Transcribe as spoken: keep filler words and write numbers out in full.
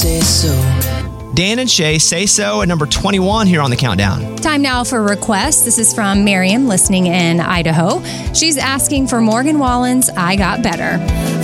say so. Dan and Shay, Say So at number twenty-one here on the countdown. Time now for requests. This is from Miriam, listening in Idaho. She's asking for Morgan Wallen's I Got Better.